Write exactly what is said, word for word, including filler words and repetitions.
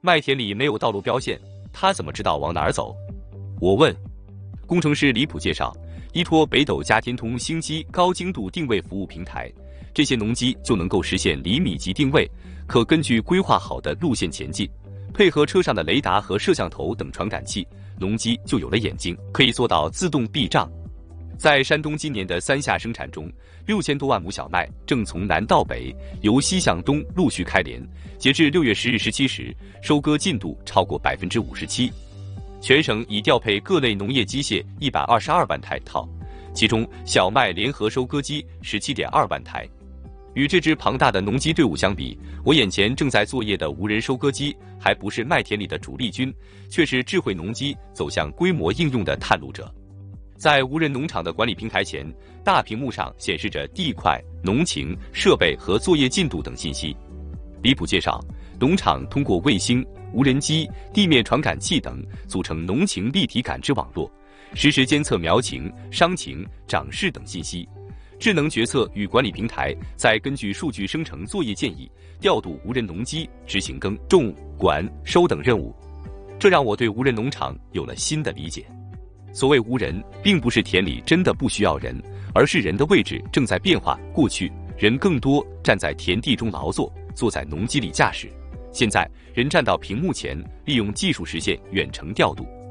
麦田里没有道路标线，他怎么知道往哪儿走？我问。工程师李普介绍，依托北斗加天通星机高精度定位服务平台，这些农机就能够实现厘米级定位，可根据规划好的路线前进，配合车上的雷达和摄像头等传感器，农机就有了眼睛，可以做到自动避障。在山东今年的三夏生产中，六千多万亩小麦正从南到北，由西向东陆续开镰。截至六月十日十七时，收割进度超过百分之五十七。全省已调配各类农业机械一百二十二万台套，其中小麦联合收割机十七点二万台。与这支庞大的农机队伍相比，我眼前正在作业的无人收割机还不是麦田里的主力军，却是智慧农机走向规模应用的探路者。在无人农场的管理平台前，大屏幕上显示着地块、农情、设备和作业进度等信息。李普介绍，农场通过卫星、无人机、地面传感器等组成农情立体感知网络，实时监测苗情、伤情、长势等信息。智能决策与管理平台再根据数据生成作业建议，调度无人农机执行耕种、管、收等任务。这让我对无人农场有了新的理解。所谓无人，并不是田里真的不需要人，而是人的位置正在变化。过去，人更多站在田地中劳作，坐在农机里驾驶。现在，人站到屏幕前，利用技术实现远程调度。